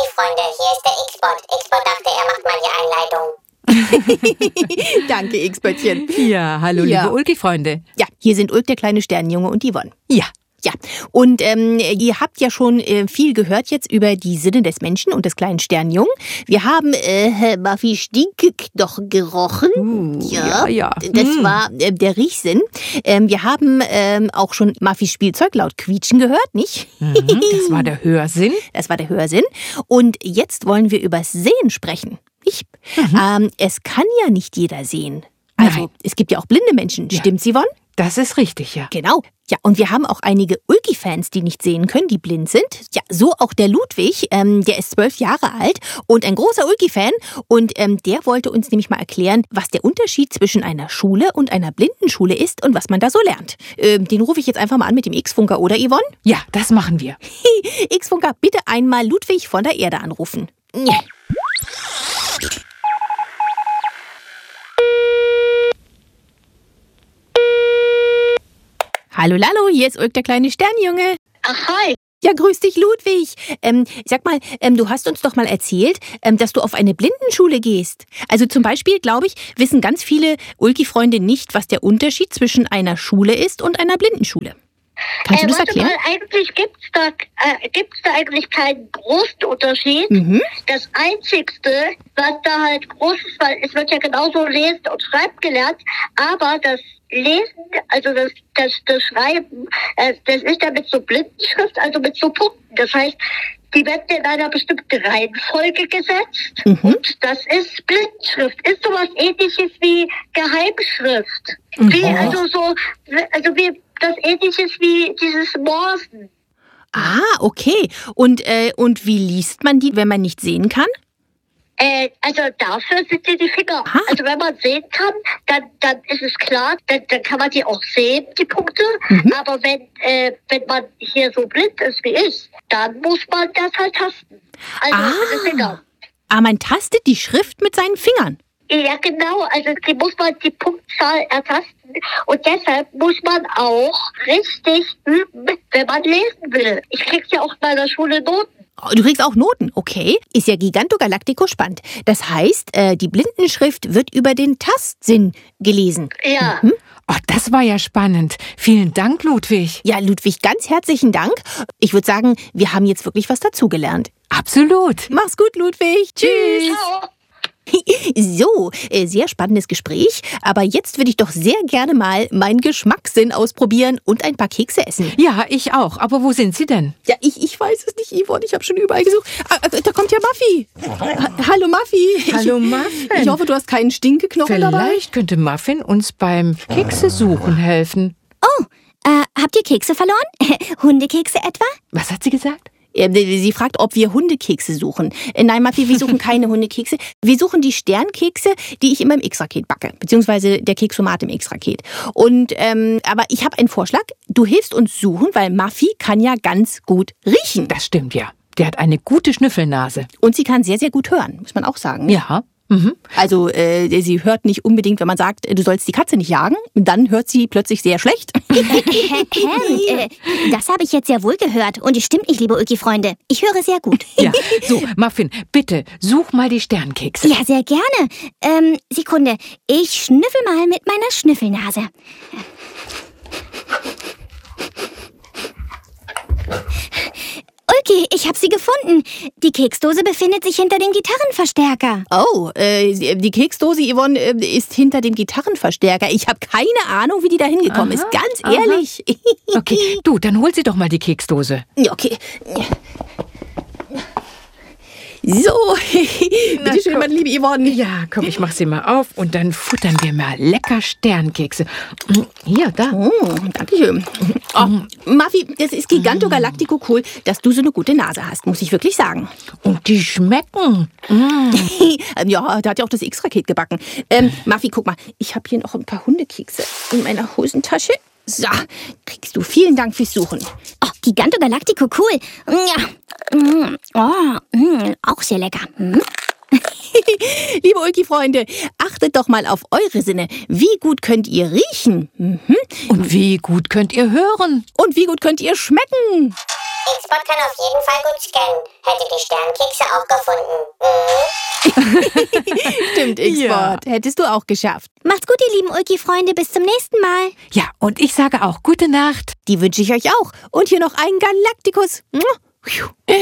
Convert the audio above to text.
Ulki-Freunde, hier ist der X-Bot. X-Bot dachte, er macht mal die Einleitung. Danke, X-Böttchen. Ja, hallo, liebe Ulki-Freunde. Ja, hier sind Ulk, der kleine Sternenjunge, und Yvonne. Ja. Ja, und ihr habt ja schon viel gehört jetzt über die Sinne des Menschen und des kleinen Sternjungen. Wir haben Muffy Stinkeknochen gerochen. Ja. Das war der Riechsinn. Wir haben auch schon Muffys Spielzeug laut Quietschen gehört, nicht? Das war der Hörsinn. Das war der Hörsinn. Und jetzt wollen wir übers Sehen sprechen. Nicht? Es kann ja nicht jeder sehen. Also, es gibt ja auch blinde Menschen. Ja. Stimmt's, Yvonne? Das ist richtig, ja. Genau. Ja, und wir haben auch einige Ulki-Fans, die nicht sehen können, die blind sind. Ja, so auch der Ludwig, der ist 12 Jahre alt und ein großer Ulki-Fan. Und der wollte uns nämlich mal erklären, was der Unterschied zwischen einer Schule und einer Blindenschule ist und was man da so lernt. Den rufe ich jetzt einfach mal an mit dem X-Funker, oder Yvonne? Ja, das machen wir. X-Funker, bitte einmal Ludwig von der Erde anrufen. Hallo Lalo, hier ist Ulk, der kleine Sternjunge. Ach, hi. Ja, grüß dich, Ludwig. Sag mal, du hast uns doch mal erzählt, dass du auf eine Blindenschule gehst. Also zum Beispiel, glaube ich, wissen ganz viele Ulki-Freunde nicht, was der Unterschied zwischen einer Schule ist und einer Blindenschule. Kannst du das erklären? Mal, eigentlich gibt's da eigentlich keinen großen Unterschied. Das Einzigste, was da halt groß ist, weil es wird ja genauso lesen und schreiben gelernt, aber das Lesen, also das Schreiben, das ist ja mit so Blindenschrift, also mit so Punkten. Das heißt, die werden in einer bestimmten Reihenfolge gesetzt und das ist Blindenschrift. Ist sowas Ähnliches wie Geheimschrift. Wie das Ähnliches wie dieses Morsen. Ah, okay. Und wie liest man die, wenn man nicht sehen kann? Also dafür sind die Finger. Ah. Also wenn man sehen kann, dann ist es klar, dann kann man die auch sehen, die Punkte. Aber wenn man hier so blind ist wie ich, dann muss man das halt tasten. Also mit den Fingern. Ah, man tastet die Schrift mit seinen Fingern. Ja, genau. Also muss man die Punktzahl ertasten. Und deshalb muss man auch richtig üben, wenn man lesen will. Ich krieg ja auch bei der Schule Noten. Oh, du kriegst auch Noten, okay. Ist ja Gigantogalactico spannend. Das heißt, die Blindenschrift wird über den Tastsinn gelesen. Ja. Oh, das war ja spannend. Vielen Dank, Ludwig. Ja, Ludwig, ganz herzlichen Dank. Ich würde sagen, wir haben jetzt wirklich was dazugelernt. Absolut. Mach's gut, Ludwig. Tschüss. Ciao. So, sehr spannendes Gespräch. Aber jetzt würde ich doch sehr gerne mal meinen Geschmackssinn ausprobieren und ein paar Kekse essen. Ja, ich auch. Aber wo sind sie denn? Ja, ich weiß es nicht, Yvonne. Ich habe schon überall gesucht. Da kommt ja Muffy. Hallo, Muffy. Hallo, Muffin. Ich hoffe, du hast keinen Stinkeknochen dabei. Vielleicht könnte Muffin uns beim Kekse suchen helfen. Oh, habt ihr Kekse verloren? Hundekekse etwa? Was hat sie gesagt? Sie fragt, ob wir Hundekekse suchen. Nein, Muffy, wir suchen keine Hundekekse. Wir suchen die Sternkekse, die ich immer im X-Raket backe. Beziehungsweise der Keksomat im X-Raket. Und, aber ich habe einen Vorschlag. Du hilfst uns suchen, weil Muffy kann ja ganz gut riechen. Das stimmt, ja. Der hat eine gute Schnüffelnase. Und sie kann sehr, sehr gut hören, muss man auch sagen. Ja. Also sie hört nicht unbedingt, wenn man sagt, du sollst die Katze nicht jagen, dann hört sie plötzlich sehr schlecht. Das habe ich jetzt sehr wohl gehört. Und es stimmt nicht, liebe Ulki-Freunde. Ich höre sehr gut. Ja, so, Muffin, bitte, such mal die Sternkekse. Ja, sehr gerne. Sekunde. Ich schnüffel mal mit meiner Schnüffelnase. Ulki, ich habe sie gefunden. Die Keksdose befindet sich hinter dem Gitarrenverstärker. Oh, die Keksdose, Yvonne, ist hinter dem Gitarrenverstärker. Ich habe keine Ahnung, wie die da hingekommen ist. Ganz ehrlich. Okay, du, dann hol sie doch mal die Keksdose. Ja, okay. So, bitte schön, meine liebe Yvonne. Ja, komm, ich mach sie mal auf und dann futtern wir mal lecker Sternkekse. Hier, da. Dankeschön. Oh, Muffy, das ist Gigantogalactico cool, dass du so eine gute Nase hast, muss ich wirklich sagen. Und die schmecken. Ja, da hat ja auch das X-Raket gebacken. Muffy, guck mal, ich habe hier noch ein paar Hundekekse in meiner Hosentasche. So, kriegst du. Vielen Dank fürs Suchen. Oh, Gigantogalactico, cool. Ja. Auch sehr lecker. Liebe Ulki-Freunde, achtet doch mal auf eure Sinne. Wie gut könnt ihr riechen? Und wie gut könnt ihr hören? Und wie gut könnt ihr schmecken? X-Bot kann auf jeden Fall gut scannen. Hätte die Sternkekse auch gefunden. Stimmt, X-Bot. Hättest du auch geschafft. Macht's gut, ihr lieben Ulki-Freunde. Bis zum nächsten Mal. Ja, und ich sage auch gute Nacht. Die wünsche ich euch auch. Und hier noch einen Galaktikus.